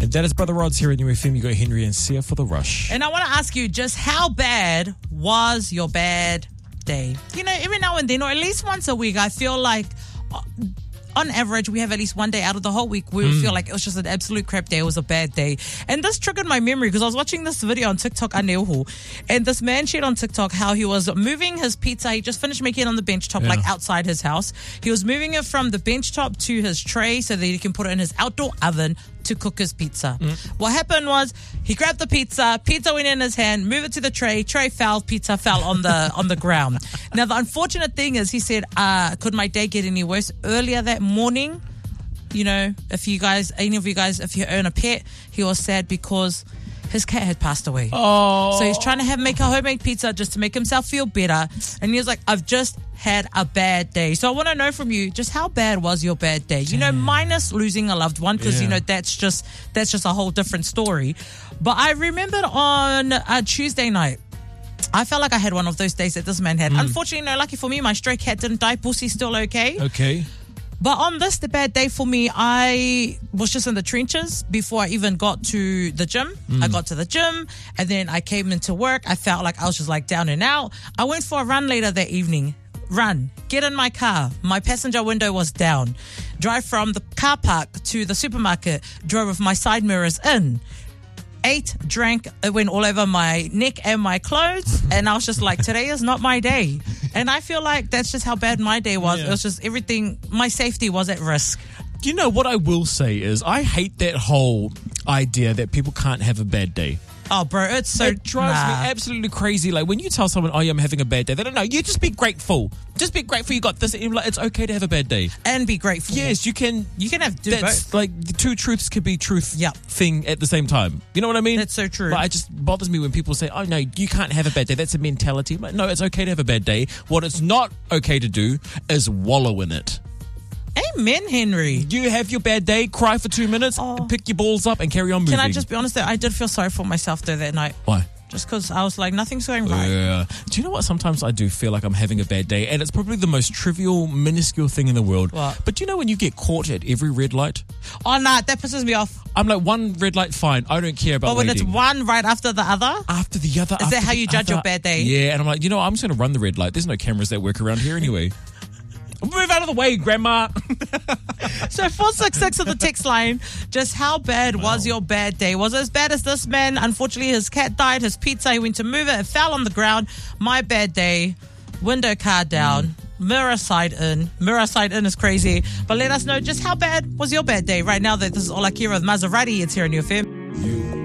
That is Brother Rod's here in UFM. You got Henry and Sia for The Rush. And I want to ask you, just how bad was your bad day? You know, every now and then, or at least once a week, I feel like on average, we have at least one day out of the whole week where we feel like it was just an absolute crap day. It was a bad day. And this triggered my memory because I was watching this video on TikTok, Aneohu, and this man shared on TikTok how he was moving his pizza. He just finished making it on the bench top, like outside his house. He was moving it from the bench top to his tray so that he can put it in his outdoor oven to cook his pizza. What happened was he grabbed the pizza went in his hand, moved it to the tray fell, pizza fell on the ground. Now the unfortunate thing is, he said, could my day get any worse? Earlier that morning, you know, any of you guys, if you own a pet, he was sad because his cat had passed away. Oh. So he's trying to make a homemade pizza just to make himself feel better. And he was like, I've just had a bad day. So I want to know from you, just how bad was your bad day? You know, minus losing a loved one, because, you know, that's just a whole different story. But I remembered on a Tuesday night, I felt like I had one of those days that this man had. Unfortunately, no, lucky for me, my stray cat didn't die. Pussy's still okay. Okay. But on the bad day for me, I was just in the trenches before I even got to the gym. I got to the gym and then I came into work. I felt like I was just like down and out. I went for a run later that evening. Get in my car. My passenger window was down. Drive from the car park to the supermarket. Drove with my side mirrors in. Ate, drank, it went all over my neck and my clothes, and I was just like, today is not my day. And I feel like that's just how bad my day was. It was just everything, my safety was at risk. You know, what I will say is I hate that whole idea that people can't have a bad day. Oh, bro, it drives me absolutely crazy. Like, when you tell someone, oh, yeah, I'm having a bad day, they don't know. You just be grateful. Just be grateful you got this. And like, it's okay to have a bad day. And be grateful. Yes, you can. You can have do that's both. Like, the two truths could be truth thing at the same time. You know what I mean? That's so true. But it just bothers me when people say, oh, no, you can't have a bad day. That's a mentality. But no, it's okay to have a bad day. What it's not okay to do is wallow in it. Amen, Henry. You have your bad day, cry for 2 minutes, pick your balls up and carry on moving. Can I just be honest that I did feel sorry for myself though that night? Why? Just because I was like, nothing's going right. Yeah. Do you know what? Sometimes I do feel like I'm having a bad day, and it's probably the most trivial, minuscule thing in the world. What? But do you know when you get caught at every red light? Oh, nah, that pisses me off. I'm like, one red light, fine. I don't care about But when waiting. it's one right after the other? After the other. Is that how you judge your bad day? Yeah, and I'm like, I'm just going to run the red light. There's no cameras that work around here anyway. Move out of the way, Grandma. So 466 on the text line. Just how bad was your bad day? Was it as bad as this man? Unfortunately, his cat died. His pizza, he went to move it. It fell on the ground. My bad day. Window car down. Mirror side in. Mirror side in is crazy. But let us know just how bad was your bad day right now that this is all I care of. Maserati, it's here in UFM.